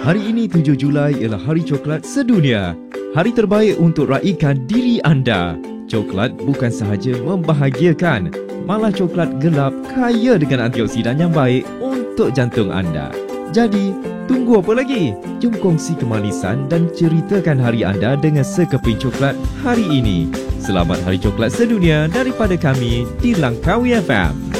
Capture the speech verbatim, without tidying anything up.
Hari ini tujuh Julai ialah Hari Coklat Sedunia. Hari terbaik untuk raikan diri anda. Coklat bukan sahaja membahagiakan, malah coklat gelap kaya dengan antioksidan yang baik untuk jantung anda. Jadi, tunggu apa lagi? Jom kongsi kemanisan dan ceritakan hari anda dengan sekeping coklat hari ini. Selamat Hari Coklat Sedunia daripada kami di Langkawi F M.